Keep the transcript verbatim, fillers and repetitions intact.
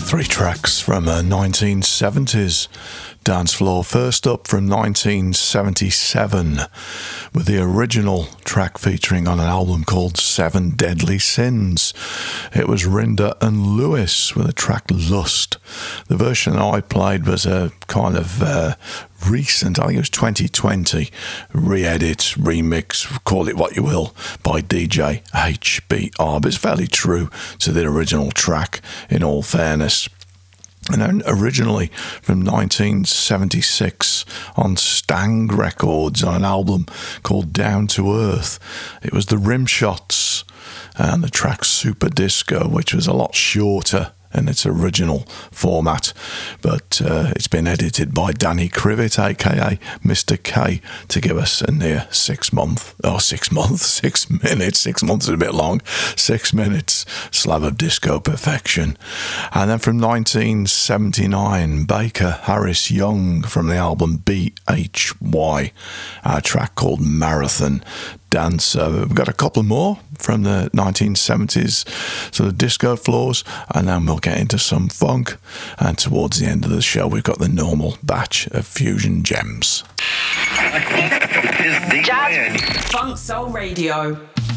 Three tracks from uh, nineteen seventies dance floor. First up from nineteen seventy-seven with the original track featuring on an album called Seven Deadly Sins. It was Rinder and Lewis with the track Lust. The version I played was a kind of uh, recent, I think it was twenty twenty, re-edit, remix, call it what you will, by D J H B R. But it's fairly true to the original track, in all fairness. And then originally from nineteen seventy-six on Stang Records on an album called Down to Earth, it was the Rimshots and the track Super Disco, which was a lot shorter in its original format, but uh, it's been edited by Danny Krivit, aka Mister K, to give us a near six month, oh six months, six minutes, six months is a bit long, six minutes slab of disco perfection. And then from nineteen seventy-nine, Baker Harris Young from the album B H Y, a track called Marathon Dancer. We've got a couple more from the nineteen seventies, so the disco floors, and then we'll get into some funk, and towards the end of the show we've got the normal batch of fusion gems. Jazz Funk Soul Radio.